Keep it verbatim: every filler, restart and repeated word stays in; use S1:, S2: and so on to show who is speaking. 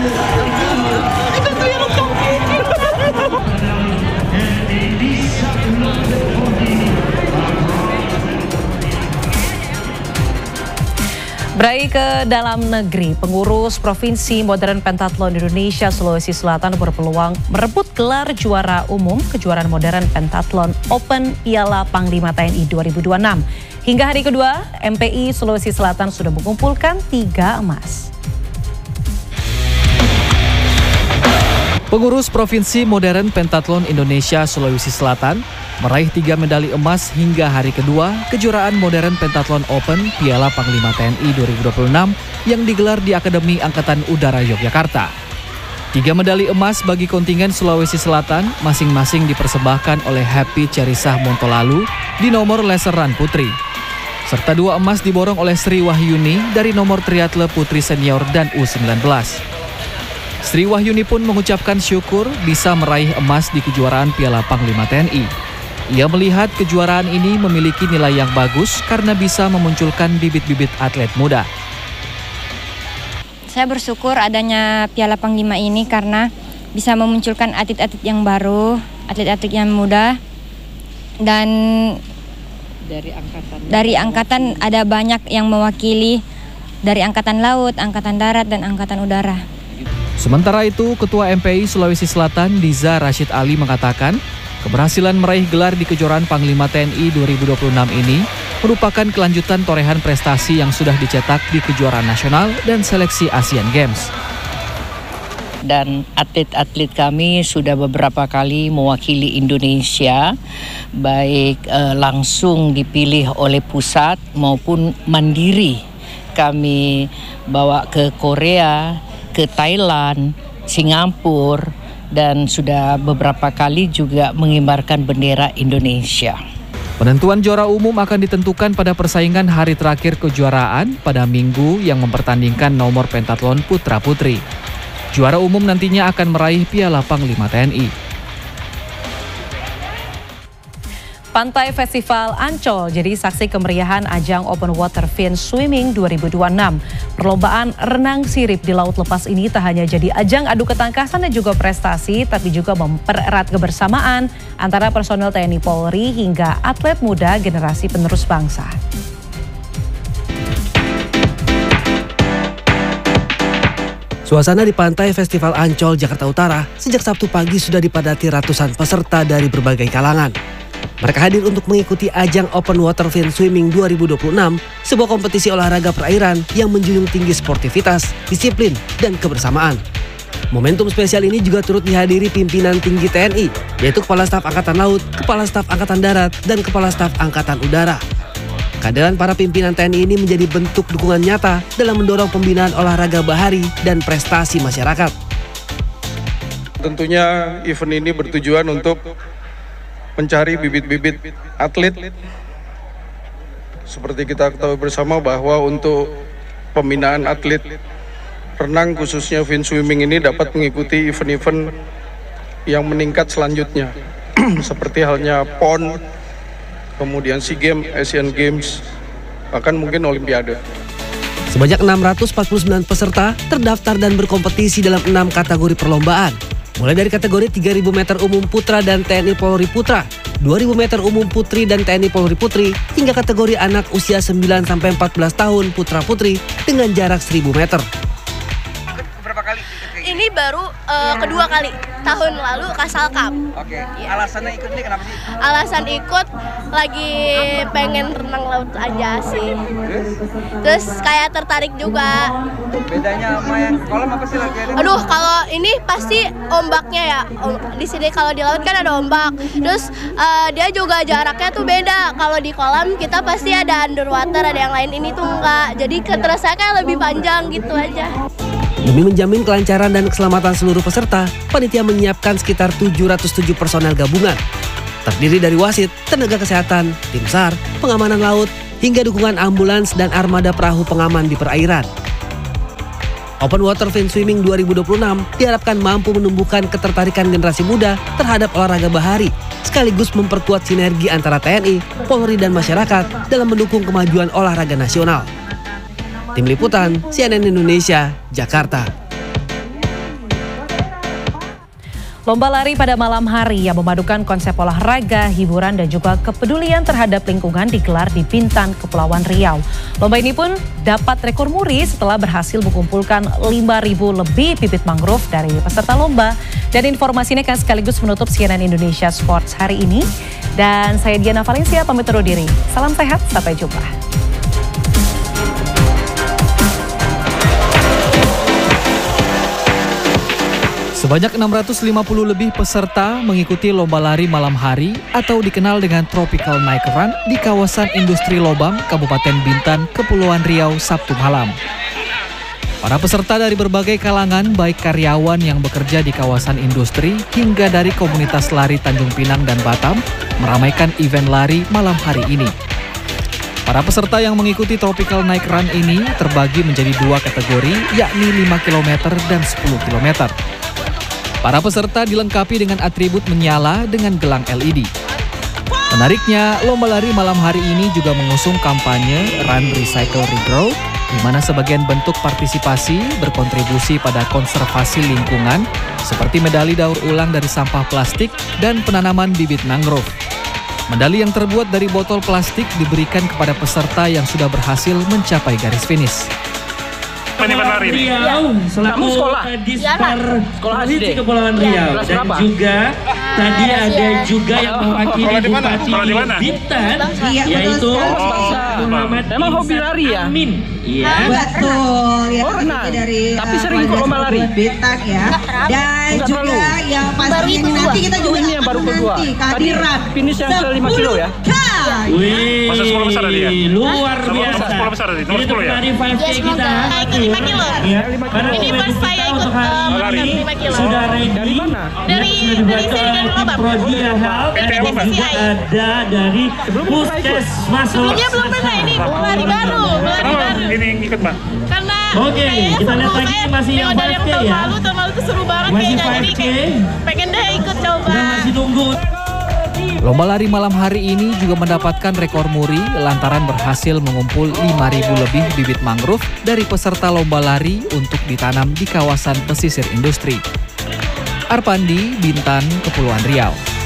S1: Beralih ke dalam negeri, pengurus Provinsi Modern Pentathlon Indonesia Sulawesi Selatan berpeluang merebut gelar juara umum kejuaraan modern Pentathlon Open Piala Panglima T N I dua ribu dua puluh enam. Hingga hari kedua, M P I Sulawesi Selatan sudah mengumpulkan tiga emas.
S2: Pengurus Provinsi Modern Pentathlon Indonesia Sulawesi Selatan meraih tiga medali emas hingga hari kedua kejuaraan modern Pentathlon Open Piala Panglima T N I dua ribu dua puluh enam yang digelar di Akademi Angkatan Udara Yogyakarta. Tiga medali emas bagi kontingen Sulawesi Selatan masing-masing dipersembahkan oleh Happy Cerisah Montolalu di nomor laser run putri. Serta dua emas diborong oleh Sri Wahyuni dari nomor triatle putri senior dan U sembilan belas. Sri Wahyuni pun mengucapkan syukur bisa meraih emas di kejuaraan Piala Panglima T N I. Ia melihat kejuaraan ini memiliki nilai yang bagus karena bisa memunculkan bibit-bibit atlet muda.
S3: Saya bersyukur adanya Piala Panglima ini karena bisa memunculkan atlet-atlet yang baru, atlet-atlet yang muda, dan
S4: dari angkatan
S3: dari angkatan ada banyak yang mewakili dari Angkatan Laut, Angkatan Darat, dan Angkatan Udara.
S2: Sementara itu, Ketua M P I Sulawesi Selatan Diza Rashid Ali mengatakan keberhasilan meraih gelar di kejuaraan Panglima T N I dua ribu dua puluh enam ini merupakan kelanjutan torehan prestasi yang sudah dicetak di kejuaraan nasional dan seleksi Asian Games.
S4: Dan atlet-atlet kami sudah beberapa kali mewakili Indonesia, baik eh, langsung dipilih oleh pusat maupun mandiri. Kami bawa ke Korea, ke Thailand, Singapura, dan sudah beberapa kali juga mengibarkan bendera Indonesia.
S2: Penentuan juara umum akan ditentukan pada persaingan hari terakhir kejuaraan pada Minggu yang mempertandingkan nomor pentathlon putra-putri. Juara umum nantinya akan meraih Piala Panglima T N I.
S1: Pantai Festival Ancol jadi saksi kemeriahan ajang Open Water Fin Swimming dua ribu dua puluh enam. Perlombaan renang sirip di laut lepas ini tak hanya jadi ajang adu ketangkasan dan juga prestasi, tapi juga mempererat kebersamaan antara personel T N I Polri hingga atlet muda generasi penerus bangsa.
S5: Suasana di Pantai Festival Ancol, Jakarta Utara sejak Sabtu pagi sudah dipadati ratusan peserta dari berbagai kalangan. Mereka hadir untuk mengikuti ajang Open Water Fin Swimming dua ribu dua puluh enam, sebuah kompetisi olahraga perairan yang menjunjung tinggi sportivitas, disiplin, dan kebersamaan. Momentum spesial ini juga turut dihadiri pimpinan tinggi T N I, yaitu Kepala Staf Angkatan Laut, Kepala Staf Angkatan Darat, dan Kepala Staf Angkatan Udara. Kehadiran para pimpinan T N I ini menjadi bentuk dukungan nyata dalam mendorong pembinaan olahraga bahari dan prestasi masyarakat.
S6: Tentunya event ini bertujuan untuk mencari bibit-bibit atlet. Seperti kita ketahui bersama bahwa untuk pembinaan atlet renang khususnya fin swimming ini dapat mengikuti event-event yang meningkat selanjutnya. Seperti halnya P O N, kemudian SEA Games, Asian Games, bahkan mungkin Olimpiade.
S5: Sebanyak enam ratus empat puluh sembilan peserta terdaftar dan berkompetisi dalam enam kategori perlombaan. Mulai dari kategori tiga ribu meter umum putra dan T N I Polri Putra, dua ribu meter umum putri dan T N I Polri Putri, hingga kategori anak usia sembilan sampai empat belas tahun putra putri dengan jarak seribu meter.
S7: Berapa kali?
S8: Ini baru uh, kedua kali, tahun lalu Kasal Cup.
S7: Oke, ya. Alasannya ikut ini kenapa sih?
S8: Alasan ikut lagi pengen renang laut aja sih. Terus kayak tertarik juga.
S7: Bedanya sama yang kolam apa sih lagi ada?
S8: Aduh, kalau ini pasti ombaknya ya. Di sini kalau di laut kan ada ombak. Terus uh, dia juga jaraknya tuh beda. Kalau di kolam kita pasti ada underwater, ada yang lain, ini tuh enggak. Jadi terasa kayak lebih panjang gitu aja.
S5: Demi menjamin kelancaran dan keselamatan seluruh peserta, panitia menyiapkan sekitar tujuh ratus tujuh personel gabungan. Terdiri dari wasit, tenaga kesehatan, tim SAR, pengamanan laut, hingga dukungan ambulans dan armada perahu pengaman di perairan. Open Water Fin Swimming dua ribu dua puluh enam diharapkan mampu menumbuhkan ketertarikan generasi muda terhadap olahraga bahari, sekaligus memperkuat sinergi antara T N I, Polri, dan masyarakat dalam mendukung kemajuan olahraga nasional. Tim Liputan, C N N Indonesia, Jakarta.
S1: Lomba lari pada malam hari yang memadukan konsep olahraga, hiburan, dan juga kepedulian terhadap lingkungan digelar di Bintan, Kepulauan Riau. Lomba ini pun dapat rekor muri setelah berhasil mengumpulkan lima ribu lebih bibit mangrove dari peserta lomba. Dan informasi ini akan sekaligus menutup C N N Indonesia Sports hari ini. Dan saya Diana Valencia pamit undur diri. Salam sehat, sampai jumpa.
S2: Sebanyak enam ratus lima puluh lebih peserta mengikuti lomba lari malam hari atau dikenal dengan Tropical Night Run di kawasan industri Lobam, Kabupaten Bintan, Kepulauan Riau, Sabtu malam. Para peserta dari berbagai kalangan, baik karyawan yang bekerja di kawasan industri hingga dari komunitas lari Tanjung Pinang dan Batam, meramaikan event lari malam hari ini. Para peserta yang mengikuti Tropical Night Run ini terbagi menjadi dua kategori, yakni lima kilometer dan sepuluh kilometer. Para peserta dilengkapi dengan atribut menyala dengan gelang L E D. Menariknya, lomba lari malam hari ini juga mengusung kampanye Run Recycle Regrow, di mana sebagian bentuk partisipasi berkontribusi pada konservasi lingkungan, seperti medali daur ulang dari sampah plastik dan penanaman bibit mangrove. Medali yang terbuat dari botol plastik diberikan kepada peserta yang sudah berhasil mencapai garis finish.
S9: Riau ya. Selaku
S7: sekolah
S9: Dispar
S7: sekolah
S9: Polisi Kepulauan Riau ya. Dan berapa? juga ah, tadi ya. ada juga yang mewakili Bupati Bintan ya, yaitu
S7: oh,
S9: Muhammad
S7: Emang hobi lari ya?
S9: Amin. Iya.
S10: Betul. Ya,
S7: oh, nah.
S10: dari
S7: Tapi sering kok lomba lari.
S10: Bintan ya. Dan
S7: Enggak
S10: juga
S7: terlalu.
S10: yang pasti ini nanti kita juga
S7: ini yang baru kedua.
S10: nanti kehadiran
S7: finish yang ke lima kilo ya.
S9: Wih,
S7: masa sekolah besar tadi ya?
S9: Luar biasa.
S7: Sekolah besar tadi, nomor sepuluh ya?
S9: Ini lima K kita.
S11: lima kilo.
S9: Ya,
S11: Ini first saya ikut uh, lima kilo.
S9: Sudah ready.
S7: Dari mana?
S11: Dari dari sini dari Lobam.
S9: Prodia Health dan juga ada dari Puskesmas.
S11: Sebelumnya belum pernah ini lari baru, lari baru.
S7: Ini yang ikut Mbak?
S11: Karena
S9: Oke, kita lihat lagi masih yang
S11: dari yang
S9: lima K
S11: tahun
S9: ya.
S11: lalu, tahun lalu tuh seru banget
S9: Masih
S11: kayaknya. Jadi
S9: lima K.
S11: kayak pengen deh ikut coba.
S9: Kita masih tunggu.
S2: Lomba lari malam hari ini juga mendapatkan rekor muri lantaran berhasil mengumpul lima ribu lebih bibit mangrove dari peserta lomba lari untuk ditanam di kawasan pesisir industri. Arpandi, Bintan, Kepulauan Riau.